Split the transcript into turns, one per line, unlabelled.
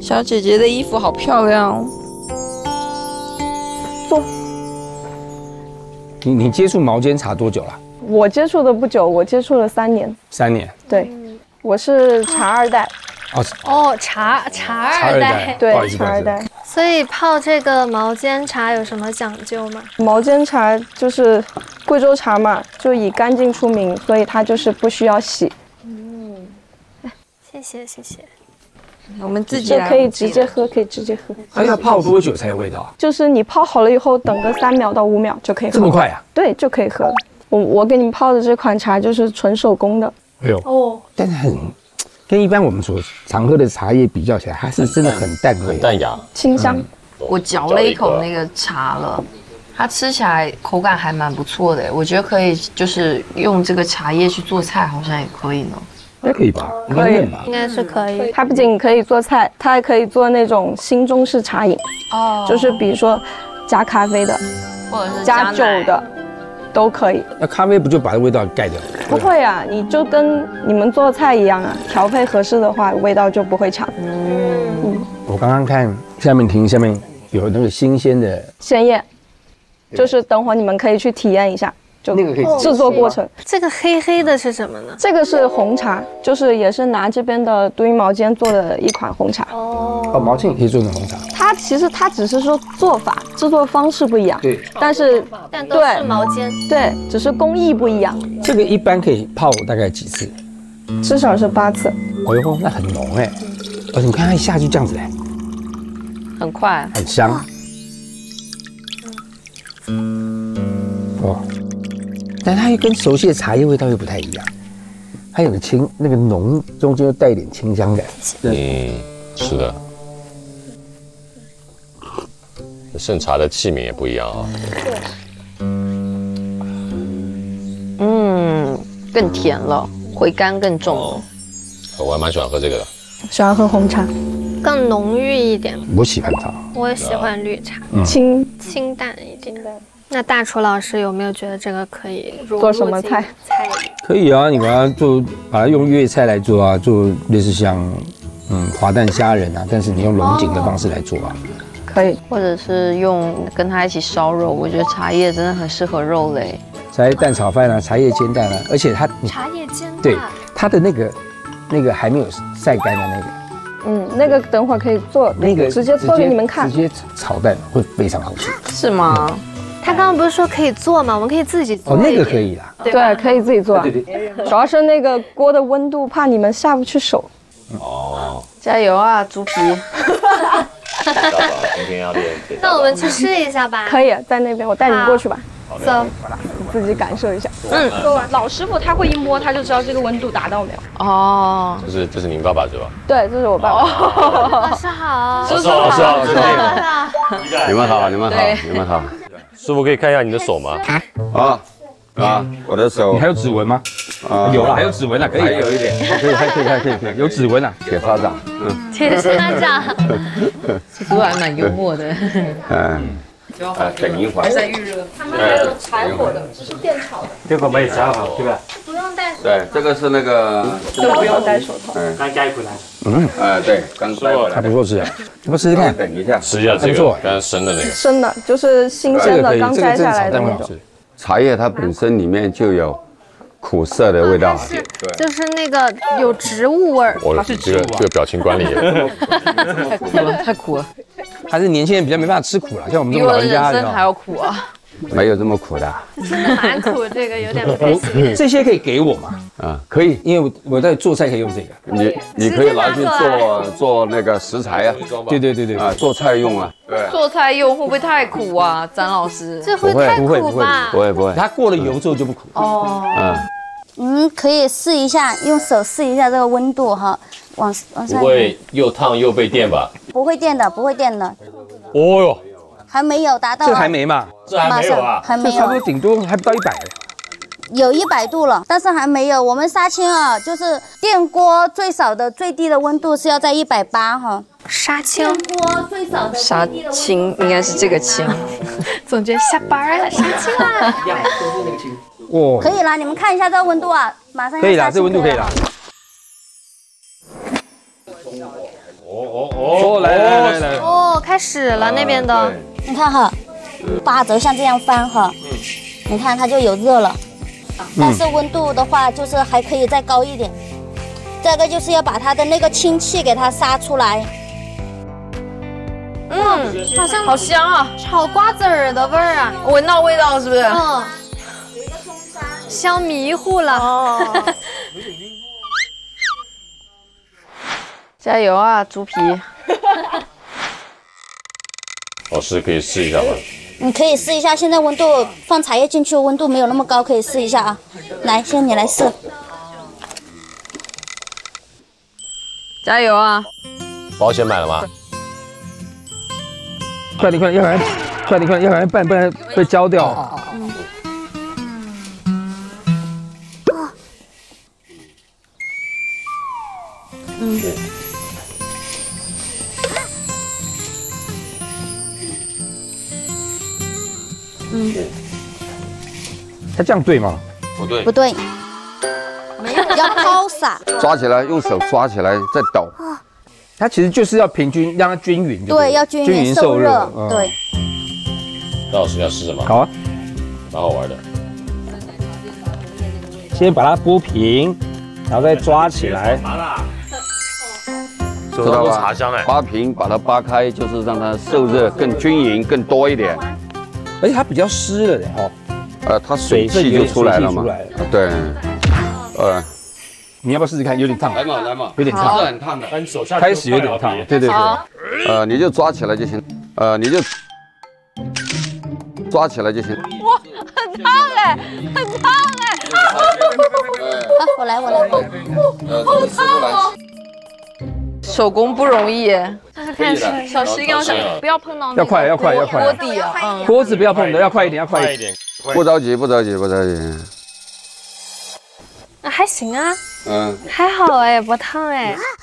小姐姐的衣服好漂亮哦。
坐。
你接触毛尖茶多久了？
我接触的不久，我接触了3年。
3年。
对，我是茶2代。
哦，茶二代。
对，茶2代。
所以泡这个毛尖茶有什么讲究吗？
毛尖茶就是贵州茶嘛，就以干净出名，所以它就是不需要洗。
谢谢。
我们自己
可以直接喝，可以直接喝。
它要泡多久才有味道啊？
就是你泡好了以后，等个3秒到5秒就可以喝。
这么快啊？
对，就可以喝了。我给你们泡的这款茶就是纯手工的。
哎呦，但是跟一般我们所常喝的茶叶比较起来，它是真的很淡味，
很淡雅，
清香。
我嚼了一口那个茶了，它吃起来口感还蛮不错的，我觉得可以，就是用这个茶叶去做菜，好像也可以呢。
应该可以吧？
可以
应该是可以。
它不仅可以做菜，它还可以做那种新中式茶饮。就是比如说加咖啡的，
或者是
加酒的，都可以。
那咖啡不就把味道盖掉了？
不会啊，你就跟你们做菜一样啊，调配合适的话，味道就不会差。
我刚刚看下面有那个新鲜的
鲜叶，就是等会儿你们可以去体验一下。就
那个可以
制作过程。
这个黑黑的是什么呢？
这个是红茶，就是也是拿这边的都阴毛尖做的一款红茶。
毛尖也可以做成红茶。
它其实只是说做法、制作方式不一样，
对，
但都是毛尖，
对，只是工艺不一样。
这个一般可以泡大概几次？
至少是8次。
哎呦，那很浓哎，而且你看它一下就这样子哎，
很快，
很香。哦。但它又跟熟悉的茶叶味道又不太一样，它有个那个浓中间又带一点清香感。
是的。盛茶的器皿也不一样啊。
更甜了，回甘更重了。
我还蛮喜欢喝这个的。
喜欢喝红茶，
更浓郁一点。
我喜欢它。
我也喜欢绿茶，清淡一点。那大厨老师有没有觉得这个可以
做什么菜？
可以啊，你把它用粤菜来做啊，做类似像滑蛋虾仁啊，但是你用龙井的方式来做啊，
可以。
或者是跟它一起烧肉，我觉得茶叶真的很适合肉类。
茶叶蛋炒饭啊，茶叶煎蛋啊，而且它
茶叶煎蛋，
对它的那个还没有晒干的那个，
那个等会儿可以做，那个直接做给你们看，
直接炒蛋会非常好吃。
是吗？
他刚刚不是说可以做吗？我们可以自己做。
那个可以啦。
对，可以自己做。对，主要是那个锅的温度，怕你们下不去手。
加油啊，猪皮！
那我们去试一下吧。
可以，在那边我带你们过去吧。
走，
你自己感受一下。老师傅他会一摸，他就知道这个温度达到没有。
哦，
这是您爸爸是吧？
对，这是我爸爸。
老师好，
老师好，
你们好。
师傅可以看一下你的手吗？
我的手。
你还有指纹吗？有了，还有指纹了，可以，
还有一点，
可以，有指纹了，
铁砂掌。
铁砂掌。
师傅还蛮幽默的。
等一会儿。
还在预热。他们还有柴火的，就是电炒的。
这个没炸好，对吧？
不用带手。
对，这个是那个。
都不用戴手套。
刚摘回来。对，刚摘回来。
还不错吃啊，要不试试看？
等一下，
吃一下这个，刚刚生的那个。
生的，就是新鲜的，刚摘下来的那种。
茶叶它本身里面就有苦涩的味道，
就是那个有植物味儿。
它是这个表情管理
太苦了。
还是年轻人比较没办法吃苦了，像我们这
比我的
种老人家，
人生还要苦啊！
没有这么苦的。
真的蛮苦，这个有点不太行。
这些可以给我吗？
可以，
因为我在做菜可以用这个。
你可以拿去做那个食材啊。
对啊，
做菜用啊。对。
做菜用会不会太苦啊，张老师？
这会太苦吧？
不会。
它过了油之后就不苦。
可以试一下，用手试一下这个温度哈，往上。
不会又烫又被电吧？
不会电的。
哦哟，
还没有达到。
这还没嘛？
这还没有啊？
还没有。
差不多顶多还不到100。
有100度了，但是还没有。我们杀青啊，就是电锅最低的温度是要在180哈。
杀青
锅最少的
杀青应该是这个青。
总觉得下班了，杀青了。
可以啦，你们看一下这个温度啊，马上
可以啦，这温度可以啦。 哦，来，
哦，开始了那边的。
你看哈，8折像这样翻哈，你看它就有热了，但是温度的话就是还可以再高一点。这个就是要把它的那个氢气给它杀出来。
好像
好香啊，
炒瓜子儿的味儿啊，
闻到味道是不是？
嗯，香迷糊了。
哦，加油啊，猪皮！
老师可以试一下吗？
你可以试一下，现在温度放茶叶进去，温度没有那么高，可以试一下啊。来，现在你来试。
加油啊！
保险买了吗？
快点，要不然不然会焦掉。它这样对吗？
不对
不，对，没有，要抛洒。
抓起来，用手抓起来再抖。
它其实就是要平均，让它均匀。
对，要均匀受热。对。
那老师要试什么？
好啊，
蛮好玩的。
先把它拨平，然后再抓起来。
知道吧？
茶香哎，
扒平，把它扒开，就是让它受热更均匀、更多一点。
而且它比较湿了的哦。
它水汽就出来了嘛。对。你
要不要试试看？有点烫。
来嘛，
有点烫，
是很烫的。
你手下
开始有点烫。对。
你就抓起来就行。你就抓起来就行。
哇，很烫哎，很烫哎！
好，我来。
好烫哦！手工不容易耶，
开始，
小心要不要碰到那个
要快。
锅底啊，
锅子不要碰的，要快一点。
不着急。
还行啊，还好哎，不烫哎。